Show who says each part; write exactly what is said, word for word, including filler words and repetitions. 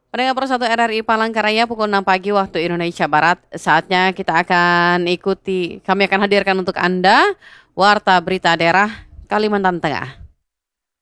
Speaker 1: Pendengar Persatu R R I Palangkaraya pukul enam pagi waktu Indonesia Barat. Saatnya kita akan ikuti, kami akan hadirkan untuk Anda Warta Berita Daerah Kalimantan Tengah.